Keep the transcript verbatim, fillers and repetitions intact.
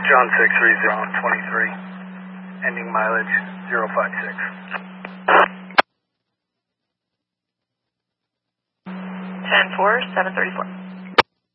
John six three zero twenty-three, ending mileage zero five six. ten four, seven thirty-four.